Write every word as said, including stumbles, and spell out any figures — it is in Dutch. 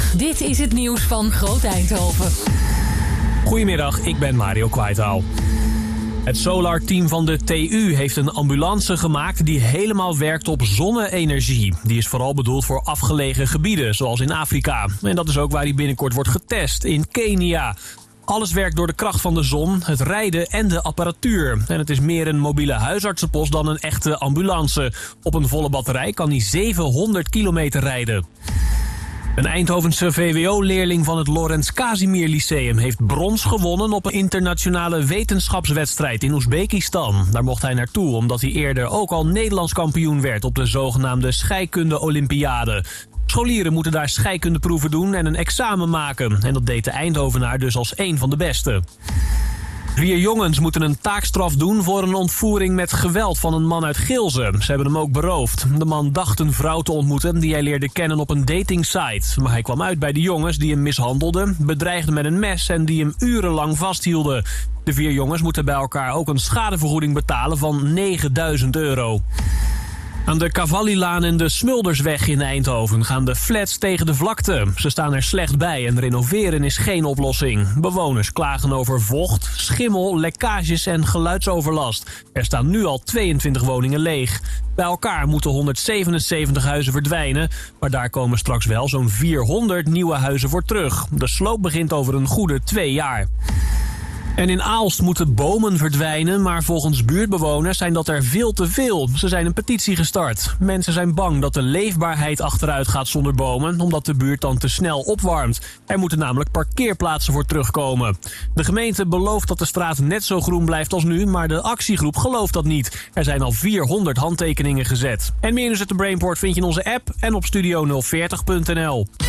Dit is het nieuws van Groot Eindhoven. Goedemiddag, ik ben Mario Kwaitaal. Het Solar-team van de T U heeft een ambulance gemaakt die helemaal werkt op zonne-energie. Die is vooral bedoeld voor afgelegen gebieden, zoals in Afrika. En dat is ook waar die binnenkort wordt getest, in Kenia. Alles werkt door de kracht van de zon, het rijden en de apparatuur. En het is meer een mobiele huisartsenpost dan een echte ambulance. Op een volle batterij kan die zevenhonderd kilometer rijden. Een Eindhovense V W O-leerling van het Lorenz Casimir Lyceum heeft brons gewonnen op een internationale wetenschapswedstrijd in Oezbekistan. Daar mocht hij naartoe omdat hij eerder ook al Nederlands kampioen werd op de zogenaamde scheikunde-olympiade. Scholieren moeten daar scheikundeproeven doen en een examen maken. En dat deed de Eindhovenaar dus als een van de beste. Vier jongens moeten een taakstraf doen voor een ontvoering met geweld van een man uit Gilze. Ze hebben hem ook beroofd. De man dacht een vrouw te ontmoeten die hij leerde kennen op een datingsite. Maar hij kwam uit bij de jongens die hem mishandelden, bedreigden met een mes en die hem urenlang vasthielden. De vier jongens moeten bij elkaar ook een schadevergoeding betalen van negenduizend euro. Aan de Cavallilaan en de Smuldersweg in Eindhoven gaan de flats tegen de vlakte. Ze staan er slecht bij en renoveren is geen oplossing. Bewoners klagen over vocht, schimmel, lekkages en geluidsoverlast. Er staan nu al tweeëntwintig woningen leeg. Bij elkaar moeten honderdzevenenzeventig huizen verdwijnen, maar daar komen straks wel zo'n vierhonderd nieuwe huizen voor terug. De sloop begint over een goede twee jaar. En in Aalst moeten bomen verdwijnen, maar volgens buurtbewoners zijn dat er veel te veel. Ze zijn een petitie gestart. Mensen zijn bang dat de leefbaarheid achteruit gaat zonder bomen, omdat de buurt dan te snel opwarmt. Er moeten namelijk parkeerplaatsen voor terugkomen. De gemeente belooft dat de straat net zo groen blijft als nu, maar de actiegroep gelooft dat niet. Er zijn al vierhonderd handtekeningen gezet. En meer nieuws uit de Brainport vind je in onze app en op studio nul veertig punt n l.